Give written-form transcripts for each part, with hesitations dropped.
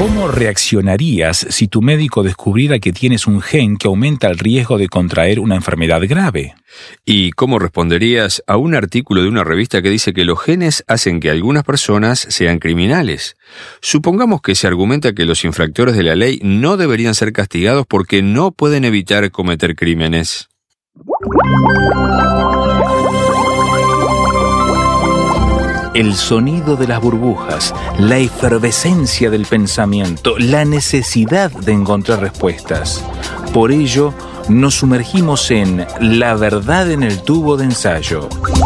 ¿Cómo reaccionarías si tu médico descubriera que tienes un gen que aumenta el riesgo de contraer una enfermedad grave? ¿Y cómo responderías a un artículo de una revista que dice que los genes hacen que algunas personas sean criminales? Supongamos que se argumenta que los infractores de la ley no deberían ser castigados porque no pueden evitar cometer crímenes. El sonido de las burbujas, la efervescencia del pensamiento, la necesidad de encontrar respuestas. Por ello, nos sumergimos en La verdad en el tubo de ensayo.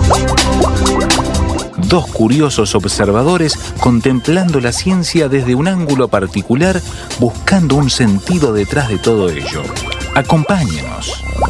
Dos curiosos observadores contemplando la ciencia desde un ángulo particular, buscando un sentido detrás de todo ello. Acompáñenos.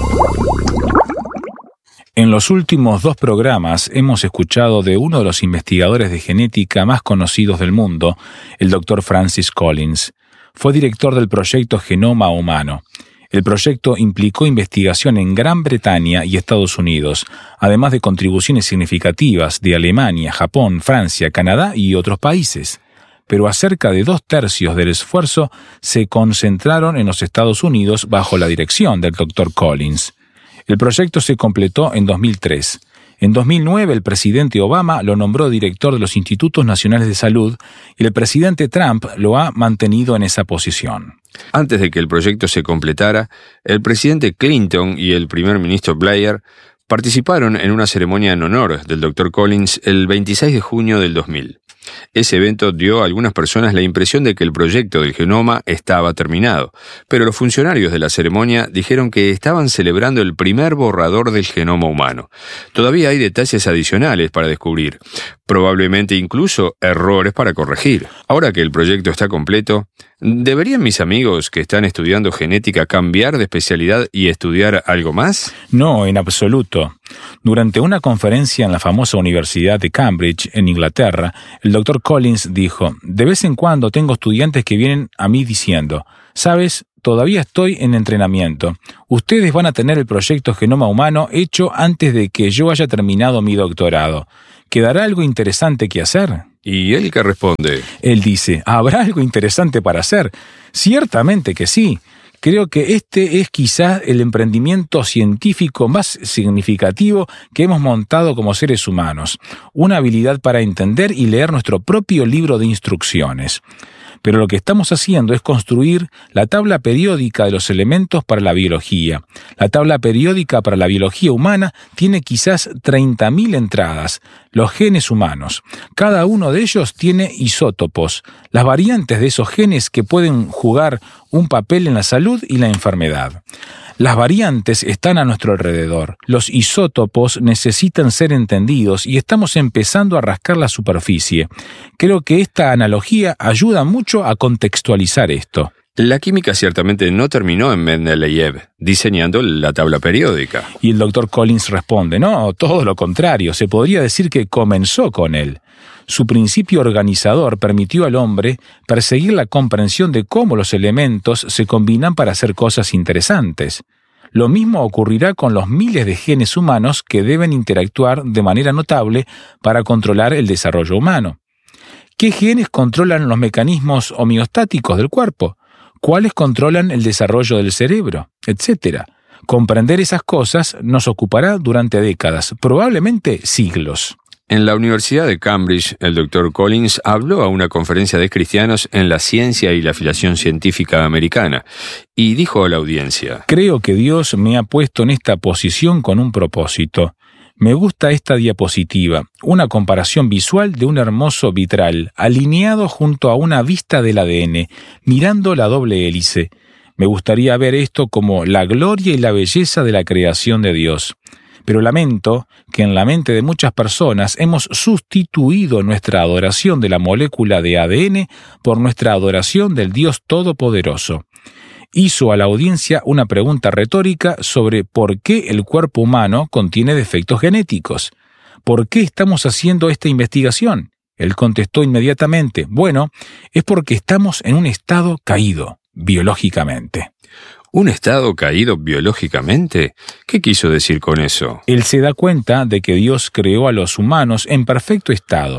En los últimos 2 programas hemos escuchado de uno de los investigadores de genética más conocidos del mundo, el Dr. Francis Collins. Fue director del proyecto Genoma Humano. El proyecto implicó investigación en Gran Bretaña y Estados Unidos, además de contribuciones significativas de Alemania, Japón, Francia, Canadá y otros países. Pero acerca de 2/3 del esfuerzo se concentraron en los Estados Unidos bajo la dirección del Dr. Collins. El proyecto se completó en 2003. En 2009, el presidente Obama lo nombró director de los Institutos Nacionales de Salud y el presidente Trump lo ha mantenido en esa posición. Antes de que el proyecto se completara, el presidente Clinton y el primer ministro Blair participaron en una ceremonia en honor del Dr. Collins el 26 de junio del 2000. Ese evento dio a algunas personas la impresión de que el proyecto del genoma estaba terminado, pero los funcionarios de la ceremonia dijeron que estaban celebrando el primer borrador del genoma humano. Todavía hay detalles adicionales para descubrir, probablemente incluso errores para corregir. Ahora que el proyecto está completo, ¿deberían mis amigos que están estudiando genética cambiar de especialidad y estudiar algo más? No, en absoluto. Durante una conferencia en la famosa Universidad de Cambridge, en Inglaterra, el Dr. Collins dijo: de vez en cuando tengo estudiantes que vienen a mí diciendo: ¿sabes? Todavía estoy en entrenamiento. Ustedes van a tener el proyecto Genoma Humano hecho antes de que yo haya terminado mi doctorado. ¿Quedará algo interesante que hacer? ¿Y él qué responde? Él dice: ¿habrá algo interesante para hacer? Ciertamente que sí. Creo que este es quizás el emprendimiento científico más significativo que hemos montado como seres humanos. Una habilidad para entender y leer nuestro propio libro de instrucciones. Pero lo que estamos haciendo es construir la tabla periódica de los elementos para la biología. La tabla periódica para la biología humana tiene quizás 30.000 entradas, los genes humanos. Cada uno de ellos tiene isótopos, las variantes de esos genes que pueden jugar un papel en la salud y la enfermedad. Las variantes están a nuestro alrededor. Los isótopos necesitan ser entendidos y estamos empezando a rascar la superficie. Creo que esta analogía ayuda mucho a contextualizar esto. La química ciertamente no terminó en Mendeleev, diseñando la tabla periódica. Y el Dr. Collins responde: no, todo lo contrario, se podría decir que comenzó con él. Su principio organizador permitió al hombre perseguir la comprensión de cómo los elementos se combinan para hacer cosas interesantes. Lo mismo ocurrirá con los miles de genes humanos que deben interactuar de manera notable para controlar el desarrollo humano. ¿Qué genes controlan los mecanismos homeostáticos del cuerpo? ¿Cuáles controlan el desarrollo del cerebro? Etcétera. Comprender esas cosas nos ocupará durante décadas, probablemente siglos. En la Universidad de Cambridge, el Dr. Collins habló a una conferencia de cristianos en la ciencia y la afiliación científica americana y dijo a la audiencia: creo que Dios me ha puesto en esta posición con un propósito. Me gusta esta diapositiva, una comparación visual de un hermoso vitral, alineado junto a una vista del ADN, mirando la doble hélice. Me gustaría ver esto como la gloria y la belleza de la creación de Dios. Pero lamento que en la mente de muchas personas hemos sustituido nuestra adoración de la molécula de ADN por nuestra adoración del Dios Todopoderoso. Hizo a la audiencia una pregunta retórica sobre por qué el cuerpo humano contiene defectos genéticos. ¿Por qué estamos haciendo esta investigación? Él contestó inmediatamente: bueno, es porque estamos en un estado caído, biológicamente. ¿Un estado caído biológicamente? ¿Qué quiso decir con eso? Él se da cuenta de que Dios creó a los humanos en perfecto estado.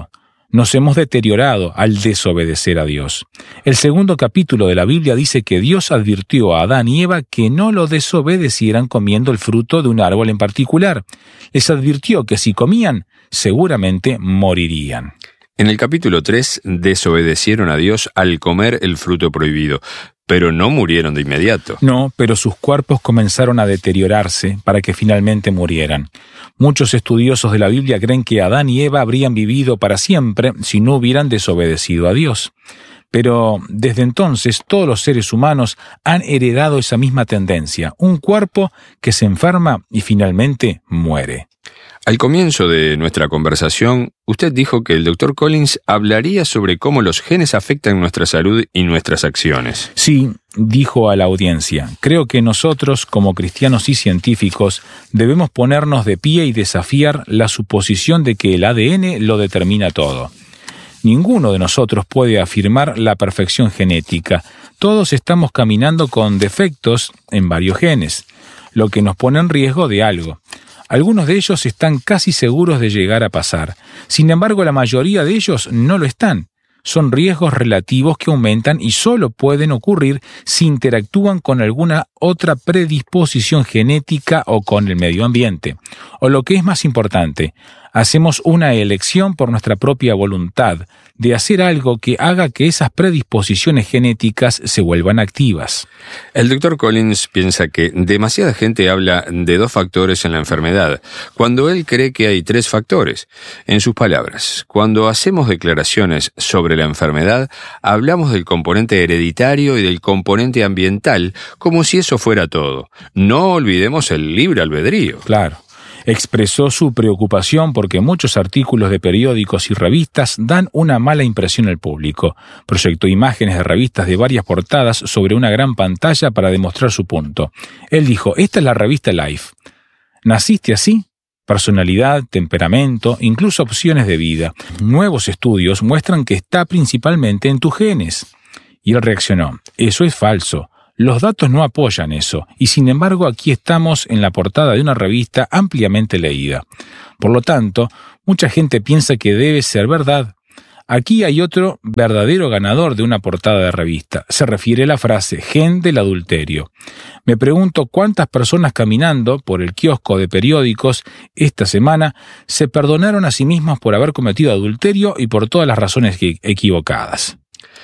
Nos hemos deteriorado al desobedecer a Dios. El segundo capítulo de la Biblia dice que Dios advirtió a Adán y Eva que no lo desobedecieran comiendo el fruto de un árbol en particular. Les advirtió que si comían, seguramente morirían. En el capítulo 3 desobedecieron a Dios al comer el fruto prohibido, pero no murieron de inmediato. No, pero sus cuerpos comenzaron a deteriorarse para que finalmente murieran. Muchos estudiosos de la Biblia creen que Adán y Eva habrían vivido para siempre si no hubieran desobedecido a Dios. Pero desde entonces todos los seres humanos han heredado esa misma tendencia, un cuerpo que se enferma y finalmente muere. Al comienzo de nuestra conversación, usted dijo que el Dr. Collins hablaría sobre cómo los genes afectan nuestra salud y nuestras acciones. Sí, dijo a la audiencia, creo que nosotros, como cristianos y científicos, debemos ponernos de pie y desafiar la suposición de que el ADN lo determina todo. Ninguno de nosotros puede afirmar la perfección genética. Todos estamos caminando con defectos en varios genes, lo que nos pone en riesgo de algo. Algunos de ellos están casi seguros de llegar a pasar. Sin embargo, la mayoría de ellos no lo están. Son riesgos relativos que aumentan y solo pueden ocurrir si interactúan con alguna otra predisposición genética o con el medio ambiente. O lo que es más importante, hacemos una elección por nuestra propia voluntad de hacer algo que haga que esas predisposiciones genéticas se vuelvan activas. El Dr. Collins piensa que demasiada gente habla de 2 factores en la enfermedad, cuando él cree que hay 3 factores. En sus palabras, cuando hacemos declaraciones sobre la enfermedad, hablamos del componente hereditario y del componente ambiental, como si eso fuera todo. No olvidemos el libre albedrío. Claro. Expresó su preocupación porque muchos artículos de periódicos y revistas dan una mala impresión al público. Proyectó imágenes de revistas de varias portadas sobre una gran pantalla para demostrar su punto. Él dijo, esta es la revista Life. ¿Naciste así? Personalidad, temperamento, incluso opciones de vida. Nuevos estudios muestran que está principalmente en tus genes. Y él reaccionó, eso es falso. Los datos no apoyan eso, y sin embargo aquí estamos en la portada de una revista ampliamente leída. Por lo tanto, mucha gente piensa que debe ser verdad. Aquí hay otro verdadero ganador de una portada de revista. Se refiere a la frase gen del adulterio. Me pregunto cuántas personas caminando por el kiosco de periódicos esta semana se perdonaron a sí mismas por haber cometido adulterio y por todas las razones equivocadas.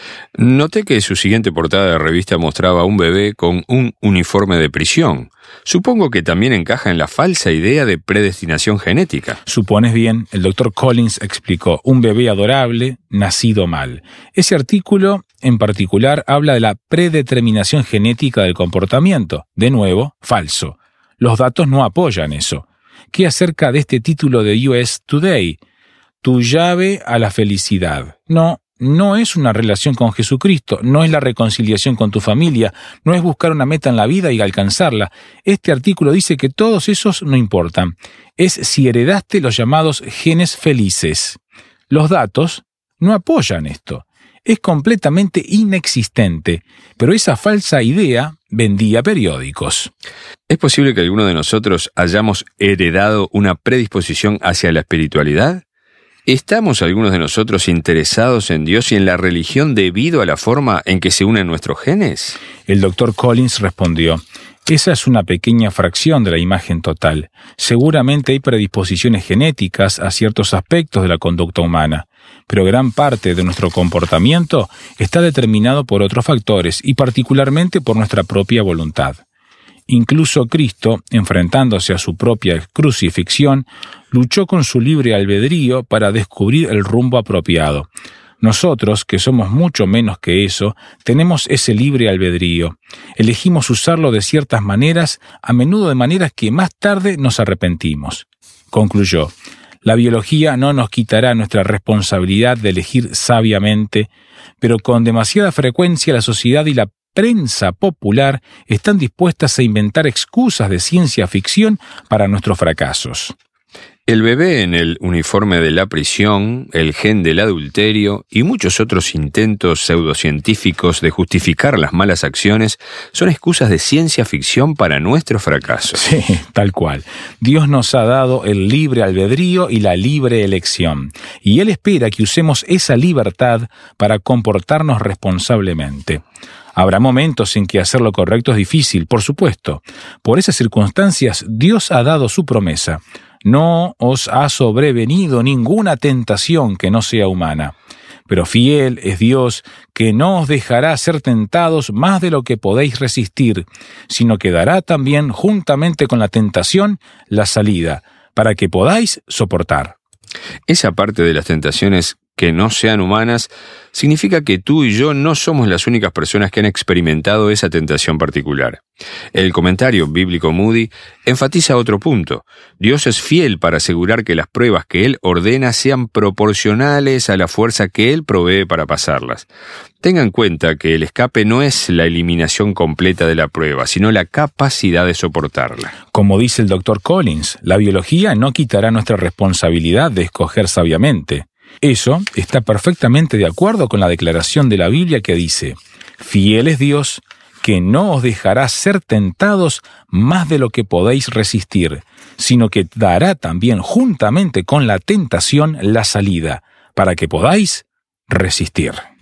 Noté que su siguiente portada de revista mostraba a un bebé con un uniforme de prisión. Supongo que también encaja en la falsa idea de predestinación genética. Supones bien, el Dr. Collins explicó, un bebé adorable, nacido mal. Ese artículo, en particular, habla de la predeterminación genética del comportamiento. De nuevo, falso. Los datos no apoyan eso. ¿Qué acerca de este título de US Today? Tu llave a la felicidad. No es una relación con Jesucristo, no es la reconciliación con tu familia, no es buscar una meta en la vida y alcanzarla. Este artículo dice que todos esos no importan. Es si heredaste los llamados genes felices. Los datos no apoyan esto. Es completamente inexistente, pero esa falsa idea vendía periódicos. ¿Es posible que alguno de nosotros hayamos heredado una predisposición hacia la espiritualidad? ¿Estamos algunos de nosotros interesados en Dios y en la religión debido a la forma en que se unen nuestros genes? El Dr. Collins respondió, esa es una pequeña fracción de la imagen total. Seguramente hay predisposiciones genéticas a ciertos aspectos de la conducta humana, pero gran parte de nuestro comportamiento está determinado por otros factores y particularmente por nuestra propia voluntad. Incluso Cristo, enfrentándose a su propia crucifixión, luchó con su libre albedrío para descubrir el rumbo apropiado. Nosotros, que somos mucho menos que eso, tenemos ese libre albedrío. Elegimos usarlo de ciertas maneras, a menudo de maneras que más tarde nos arrepentimos. Concluyó, la biología no nos quitará nuestra responsabilidad de elegir sabiamente, pero con demasiada frecuencia la sociedad y la prensa popular están dispuestas a inventar excusas de ciencia ficción para nuestros fracasos. El bebé en el uniforme de la prisión, el gen del adulterio y muchos otros intentos pseudocientíficos de justificar las malas acciones son excusas de ciencia ficción para nuestro fracaso. Sí, tal cual. Dios nos ha dado el libre albedrío y la libre elección, y Él espera que usemos esa libertad para comportarnos responsablemente. Habrá momentos en que hacer lo correcto es difícil, por supuesto. Por esas circunstancias, Dios ha dado su promesa. No os ha sobrevenido ninguna tentación que no sea humana. Pero fiel es Dios, que no os dejará ser tentados más de lo que podéis resistir, sino que dará también, juntamente con la tentación, la salida, para que podáis soportar. Esa parte de las tentaciones que no sean humanas significa que tú y yo no somos las únicas personas que han experimentado esa tentación particular. El comentario bíblico Moody enfatiza otro punto. Dios es fiel para asegurar que las pruebas que Él ordena sean proporcionales a la fuerza que Él provee para pasarlas. Tenga en cuenta que el escape no es la eliminación completa de la prueba, sino la capacidad de soportarla. Como dice el Dr. Collins, la biología no quitará nuestra responsabilidad de escoger sabiamente. Eso está perfectamente de acuerdo con la declaración de la Biblia que dice: fiel es Dios, que no os dejará ser tentados más de lo que podéis resistir, sino que dará también juntamente con la tentación la salida, para que podáis resistir.